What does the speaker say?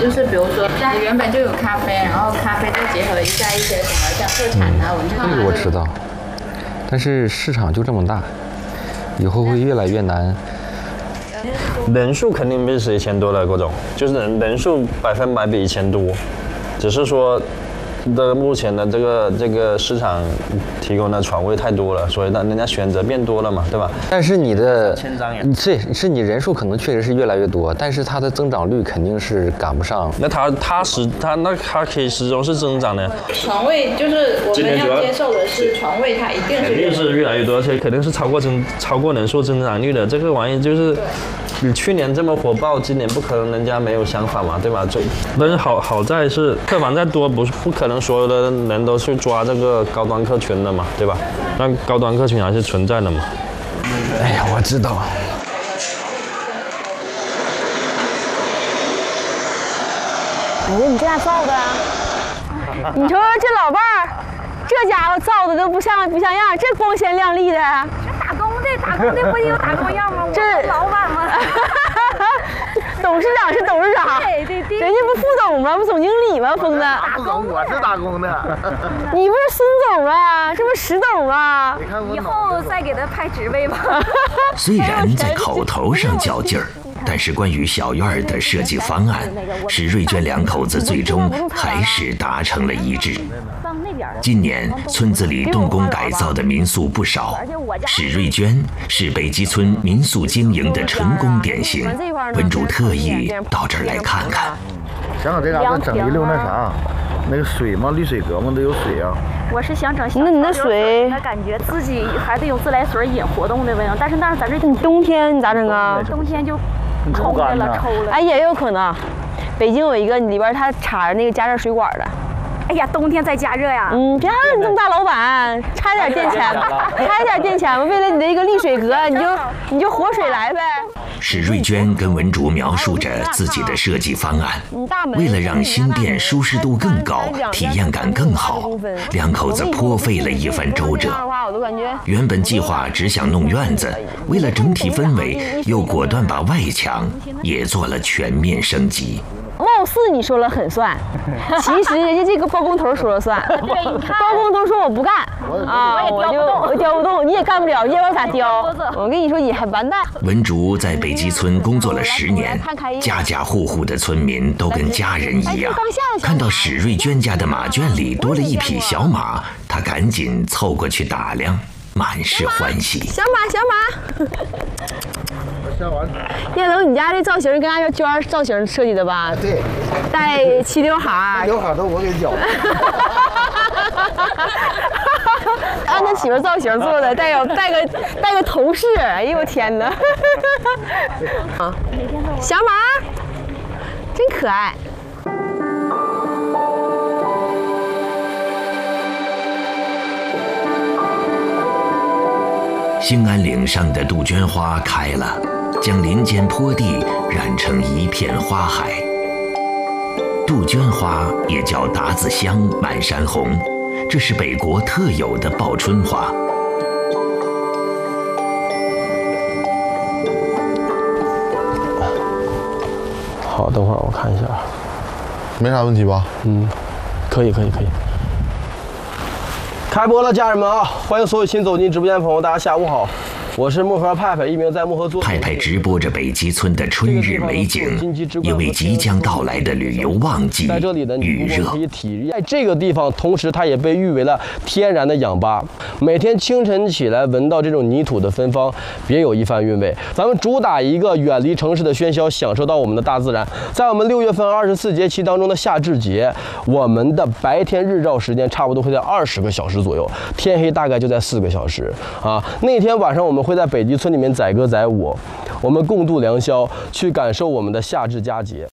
就是比如说家里原本就有咖啡，然后咖啡再结合一下一些什么像特产啊、文创啊。 这个我知道，但是市场就这么大，以后会越来越难。 人数肯定比以前多了，各种就是人数100%比以前多，只是说。目前的这个市场提供的床位太多了，所以让人家选择变多了嘛，对吧？ 但是你的千张呀， 是你人数可能确实是越来越多，但是它的增长率肯定是赶不上。 那它可以始终是增长的。 床位就是我们要接受的是床位，它一定是越来越多，而且肯定是超过人数增长率的。这个玩意就是比去年这么火爆，今年不可能人家没有想法嘛，对吧？但是好在是客房再多，不可能所有的人都去抓这个高端客群的嘛，对吧？但高端客群还是存在的嘛。 哎呀，我知道。 哎呀，你这咋造的啊？你瞅瞅这老伴儿，这家伙造的都不像样，这光鲜亮丽的。 这打工的不也有打工样吗？ 这老板吗？ 董事长是董事长， 对， 人家不副总吗？不总经理吗？疯子， 我是打工的。 你不是孙总啊？这不石董啊？ 以后再给他派职位吧。 虽然在口头上较劲儿，但是关于小院儿的设计方案，史瑞娟两口子最终还是达成了一致。今年村子里动工改造的民宿不少，史瑞娟是北极村民宿经营的成功典型。文主特意到这儿来看看。 想这嘎子整一溜那啥，那个水嘛，滤水阁嘛都有水啊。 我是想整那你那水， 感觉自己还得有自来水引活动的味道，但是咱这冬天你咋整啊？ 冬天就抽了。 哎，也有可能。北京有一个里边它插着那个加热水管的。 哎呀，冬天再加热呀！ 别让你这么大老板，差点电钱吧，为了你的一个滤水阁，你就活水来呗。 史瑞娟跟文竹描述着自己的设计方案，为了让新店舒适度更高，体验感更好，两口子颇费了一番周折。原本计划只想弄院子，为了整体氛围，又果断把外墙也做了全面升级。 貌似你说了很算，其实人家这个包工头说了算。 对， 包工头说我不干啊，我雕不动，你也干不了，你也不知道咋雕。我跟你说，你还完蛋。 文竹在北极村工作了10年，家家户户的村民都跟家人一样。看到史瑞娟家的马圈里多了一匹小马，他赶紧凑过去打量，满是欢喜。 小马。叶龙，你家这造型跟俺娟造型设计的吧？ 对， 带齐刘海， 刘海都我给绞的。 按他媳妇造型做的，带个头饰。哎呦我天哪！啊，小马，真可爱。 兴安岭上的杜鹃花开了，将林间坡地染成一片花海。杜鹃花也叫达子香、满山红，这是北国特有的报春花。 好，等会儿我看一下， 没啥问题吧？ 可以。开播了，家人们啊！欢迎所有新走进直播间的朋友，大家下午好。我是漠河派派，一名在漠河做。 派派直播着北极村的春日美景，也为即将到来的旅游旺季预热。 在这个地方，同时它也被誉为了天然的氧吧。每天清晨起来，闻到这种泥土的芬芳，别有一番韵味。咱们主打一个远离城市的喧嚣，享受到我们的大自然。在我们6月份24节气当中的夏至节，我们的白天日照时间差不多会在20个小时左右，天黑大概就在4个小时啊。那天晚上我们会在北极村里面载歌载舞，我们共度良宵，去感受我们的夏至佳节。